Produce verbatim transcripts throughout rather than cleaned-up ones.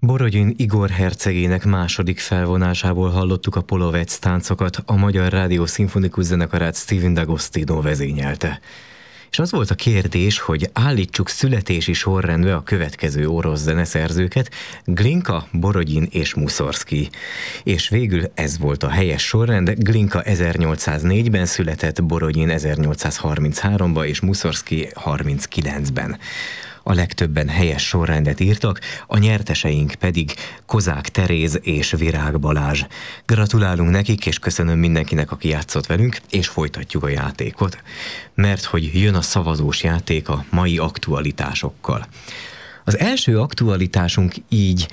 Borodin Igor hercegének második felvonásából hallottuk a Polovec táncokat, a Magyar Rádió Szimfonikus Zenekarát Stephen D'Agostino vezényelte. És az volt a kérdés, hogy állítsuk születési sorrendbe a következő orosz zeneszerzőket, Glinka, Borodin és Mussorgsky. És végül ez volt a helyes sorrend, Glinka ezernyolcszáznégyben született, Borodin ezernyolcszázharmincháromban és Mussorgsky harminckilencben. A legtöbben helyes sorrendet írtak, a nyerteseink pedig Kozák Teréz és Virág Balázs. Gratulálunk nekik, és köszönöm mindenkinek, aki játszott velünk, és folytatjuk a játékot. Mert hogy jön a szavazós játék a mai aktualitásokkal. Az első aktualitásunk így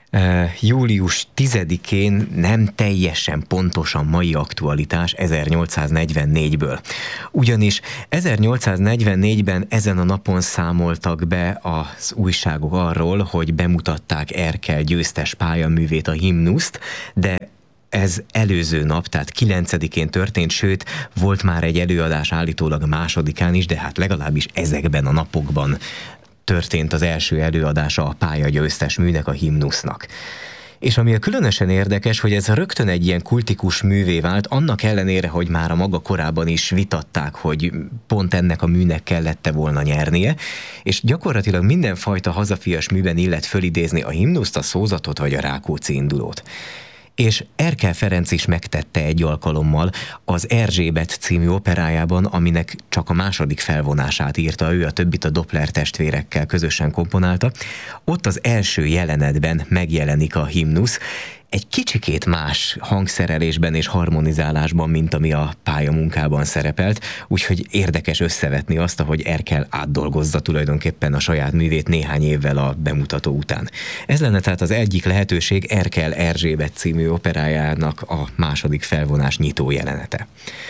július tizedikén nem teljesen pontosan mai aktualitás ezernyolcszáznegyvennégyből. Ugyanis ezernyolcszáznegyvennégyben ezen a napon számoltak be az újságok arról, hogy bemutatták Erkel győztes pályaművét, a Himnuszt, de ez előző nap, tehát kilencedikén történt, sőt, volt már egy előadás állítólag másodikán is, de hát legalábbis ezekben a napokban történt az első előadása a pályagyőztes műnek, a Himnusznak. És ami a különösen érdekes, hogy ez rögtön egy ilyen kultikus művé vált, annak ellenére, hogy már a maga korában is vitatták, hogy pont ennek a műnek kellette volna nyernie, és gyakorlatilag mindenfajta hazafias műben illet fölidézni a Himnuszt, a szózatot vagy a Rákóczi indulót. És Erkel Ferenc is megtette egy alkalommal az Erzsébet című operájában, aminek csak a második felvonását írta ő, a többit a Doppler testvérekkel közösen komponálta. Ott az első jelenetben megjelenik a Himnusz, egy kicsikét más hangszerelésben és harmonizálásban, mint ami a pályamunkában szerepelt, úgyhogy érdekes összevetni azt, ahogy Erkel átdolgozza tulajdonképpen a saját művét néhány évvel a bemutató után. Ez lenne tehát az egyik lehetőség, Erkel Erzsébet című operájának a második felvonás nyitó jelenete.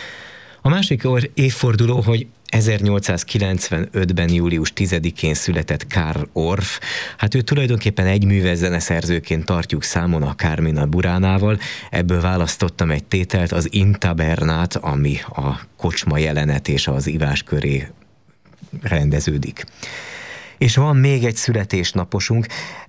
A másik évforduló, hogy ezernyolcszázkilencvenötben július tizedikén született Karl Orff. Hát ő tulajdonképpen egy műves zeneszerzőként tartjuk számon a Carmina Buránával. Ebből választottam egy tételt, az In Tabernát, ami a kocsma jelenet és az ivás köré rendeződik. És van még egy születésnaposunk.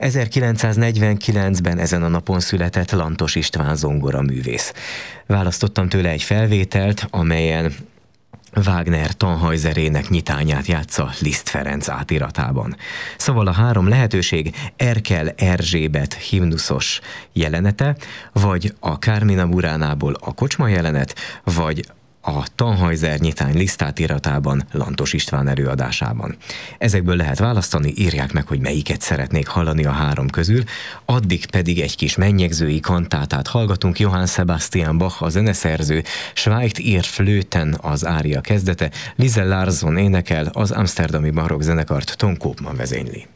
ezerkilencszáznegyvenkilencben ezen a napon született Lantos István zongoraművész. Választottam tőle egy felvételt, amelyen Wagner Tannhäuserének nyitányát játsza Liszt Ferenc átiratában. Szóval a három lehetőség: Erkel Erzsébet himnuszos jelenete, vagy a Carmina Buránából a kocsma jelenet, vagy a Tannhäuser nyitány Liszt átiratában, Lantos István előadásában. Ezekből lehet választani, írják meg, hogy melyiket szeretnék hallani a három közül, addig pedig egy kis mennyegzői kantátát hallgatunk. Johann Sebastian Bach a zeneszerző, Schweigt ihr Flöten az ária kezdete, Lise Larsson énekel, az amsterdami barokk zenekart Ton Koopman vezényli.